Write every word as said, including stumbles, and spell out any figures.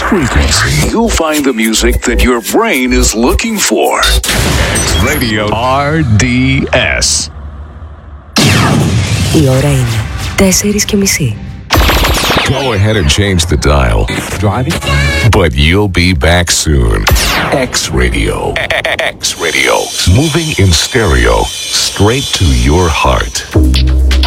frequency, you'll find the music that your brain is looking for. X-Radio αρ ντι ες. Η ώρα είναι τέσσερις και μισή. Go ahead and change the dial. Driving? But you'll be back soon. X-Radio. X-Radio. Moving in stereo. Straight to your heart.